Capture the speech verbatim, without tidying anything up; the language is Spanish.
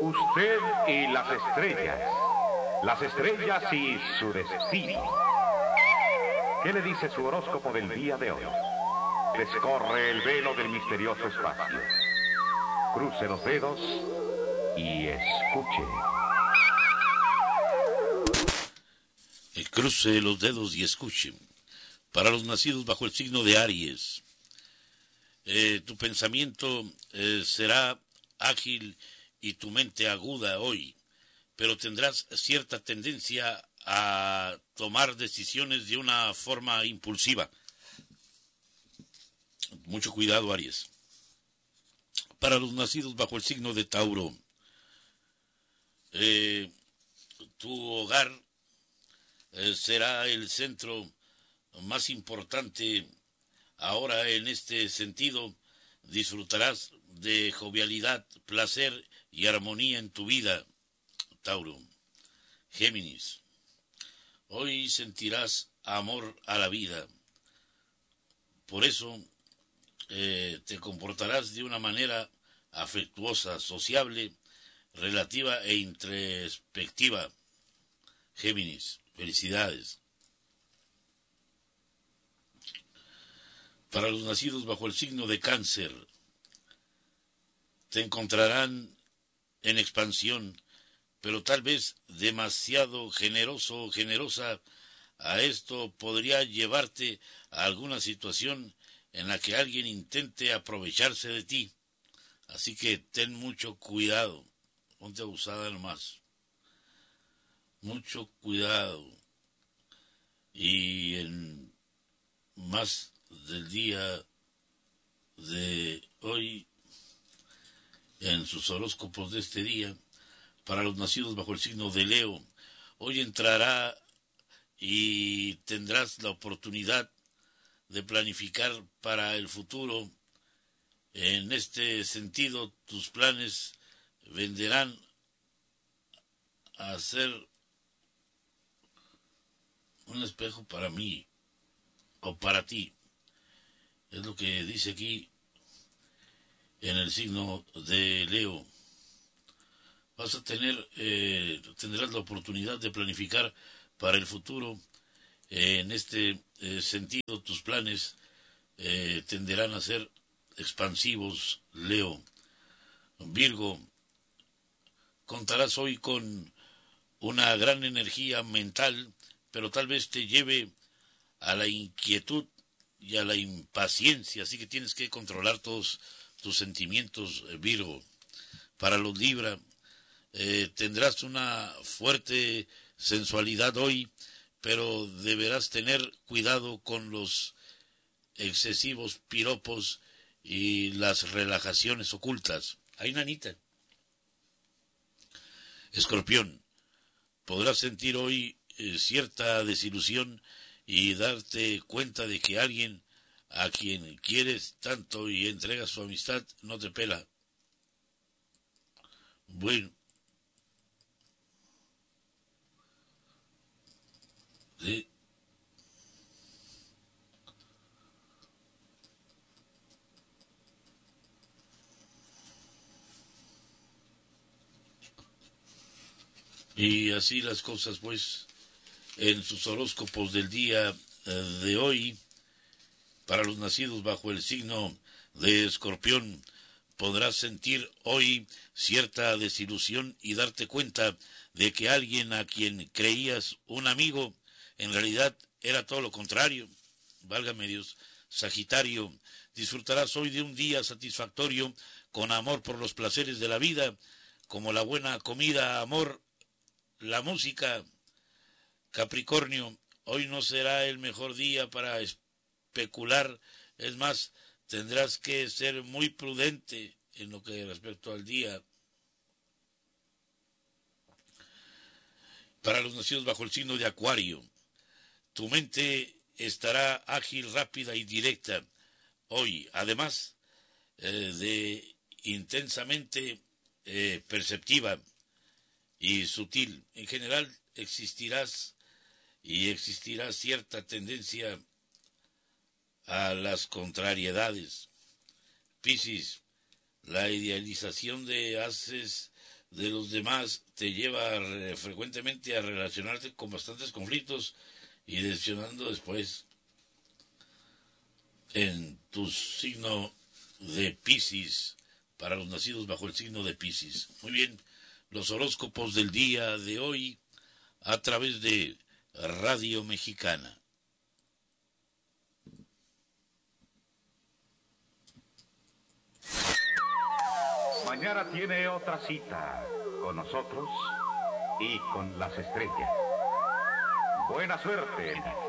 Usted y las estrellas. Las estrellas y su destino. ¿Qué le dice su horóscopo del día de hoy? Descorre el velo del misterioso espacio. Cruce los dedos y escuche. El cruce los dedos y escuche. Para los nacidos bajo el signo de Aries, eh, tu pensamiento eh, será ágil y tu mente aguda hoy, pero tendrás cierta tendencia a tomar decisiones de una forma impulsiva. Mucho cuidado, Aries. Para los nacidos bajo el signo de Tauro, eh, tu hogar eh, será el centro más importante. Ahora, en este sentido, disfrutarás de jovialidad, placer y armonía en tu vida, Tauro. Géminis, hoy sentirás amor a la vida. Por eso eh, te comportarás de una manera afectuosa, sociable, relativa e introspectiva. Géminis, felicidades. Para los nacidos bajo el signo de Cáncer, te encontrarán en expansión, pero tal vez demasiado generoso o generosa. A esto podría llevarte a alguna situación en la que alguien intente aprovecharse de ti. Así que ten mucho cuidado, ponte abusada nomás. Mucho cuidado. Y en más del día de hoy, en sus horóscopos de este día, para los nacidos bajo el signo de Leo, hoy entrará y tendrás la oportunidad de planificar para el futuro. En este sentido, tus planes venderán a ser un espejo para mí o para ti. Es lo que dice aquí en el signo de Leo. Vas a tener, eh, tendrás la oportunidad de planificar para el futuro. Eh, en este eh, sentido, tus planes eh, tenderán a ser expansivos, Leo. Virgo, contarás hoy con una gran energía mental, pero tal vez te lleve a la inquietud y a la impaciencia, así que tienes que controlar todos tus sentimientos, Virgo. Para los Libra, eh, tendrás una fuerte sensualidad hoy, pero deberás tener cuidado con los excesivos piropos y las relajaciones ocultas. ¡Ay, nanita! Escorpión, podrás sentir hoy eh, cierta desilusión y darte cuenta de que alguien a quien quieres tanto y entregas su amistad no te pela. Bueno, sí. Y así las cosas, pues, en sus horóscopos del día eh, de hoy, para los nacidos bajo el signo de Escorpión, podrás sentir hoy cierta desilusión y darte cuenta de que alguien a quien creías un amigo, en realidad era todo lo contrario. Válgame Dios. Sagitario, disfrutarás hoy de un día satisfactorio con amor por los placeres de la vida, como la buena comida, amor, la música. Capricornio, hoy no será el mejor día para especular, es más, tendrás que ser muy prudente en lo que respecta al día. Para los nacidos bajo el signo de Acuario, tu mente estará ágil, rápida y directa hoy, además eh, de intensamente eh, perceptiva y sutil. En general existirás y existirá cierta tendencia a las contrariedades. Piscis, la idealización de haces de los demás te lleva eh, frecuentemente a relacionarte con bastantes conflictos y decepcionando después. En tu signo de Piscis, para los nacidos bajo el signo de Piscis. Muy bien, los horóscopos del día de hoy a través de Radio Mexicana. Mañana tiene otra cita con nosotros y con las estrellas. Buena suerte.